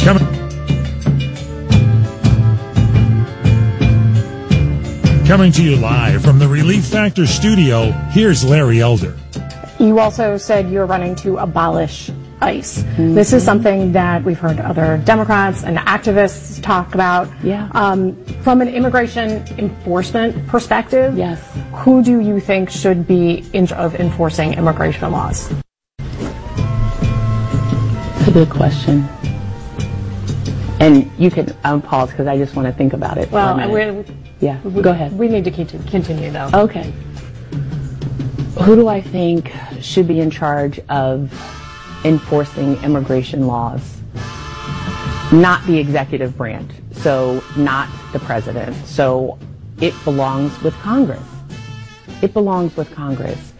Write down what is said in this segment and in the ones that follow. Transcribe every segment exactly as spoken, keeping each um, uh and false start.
Coming, coming to you live from the Relief Factor studio, here's Larry Elder. You also said you're running to abolish ICE. Mm-hmm. This is something that we've heard other Democrats and activists talk about. Yeah. Um, from an immigration enforcement perspective, yes. Who do you think should be in charge of enforcing immigration laws? That's a good question. And you can um, pause because I just want to think about it. Well, for a minute. we, yeah. we, Go ahead. We need to continue, though. Okay. Who do I think should be in charge of enforcing immigration laws? Not the executive branch, so not the president. So it belongs with Congress. It belongs with Congress.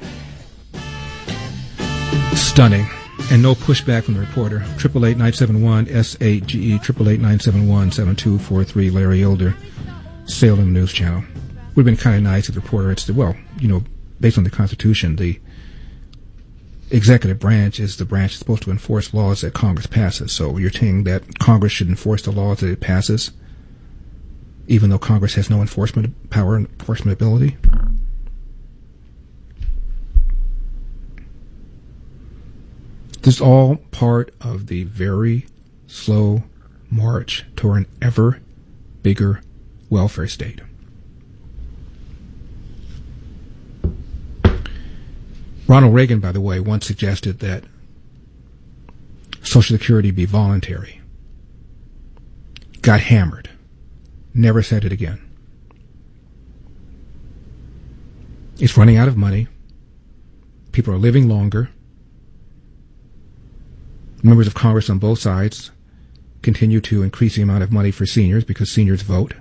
Stunning. And no pushback from the reporter. triple eight nine seven one S eight G E, triple eight nine seven one seven two four three, Larry Elder, Salem News Channel. Would have been kind of nice if the reporter had said, well, you know, based on the Constitution, the executive branch is the branch that's supposed to enforce laws that Congress passes. So you're saying that Congress should enforce the laws that it passes, even though Congress has no enforcement power and enforcement ability? This is all part of the very slow march toward an ever bigger welfare state. Ronald Reagan, by the way, once suggested that Social Security be voluntary. Got hammered. Never said it again. It's running out of money. People are living longer. Members of Congress on both sides continue to increase the amount of money for seniors because seniors vote.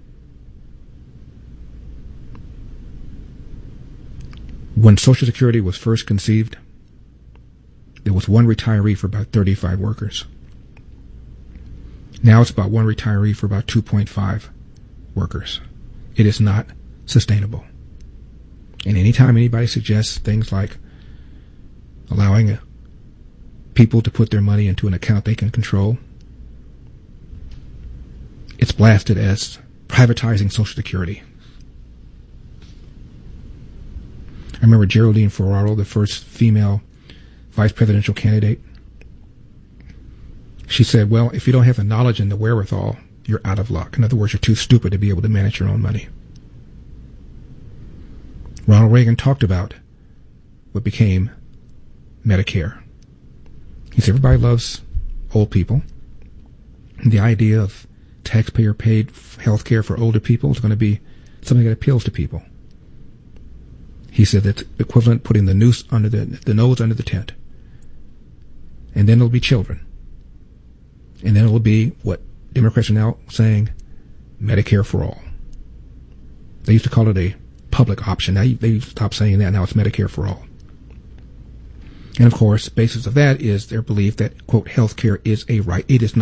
When Social Security was first conceived, there was one retiree for about thirty-five workers. Now it's about one retiree for about two point five workers. It is not sustainable. And anytime anybody suggests things like allowing a people to put their money into an account they can control, it's blasted as privatizing Social Security. I remember Geraldine Ferraro, the first female vice presidential candidate. She said, well, if you don't have the knowledge and the wherewithal, you're out of luck. In other words, you're too stupid to be able to manage your own money. Ronald Reagan talked about what became Medicare. He said everybody loves old people. And the idea of taxpayer-paid health care for older people is going to be something that appeals to people. He said that's equivalent putting the noose under the, the nose under the tent. And then it'll be children. And then it'll be what Democrats are now saying, Medicare for all. They used to call it a public option. Now they stopped saying that. Now it's Medicare for all. And of course, the basis of that is their belief that, quote, health care is a right. It is not.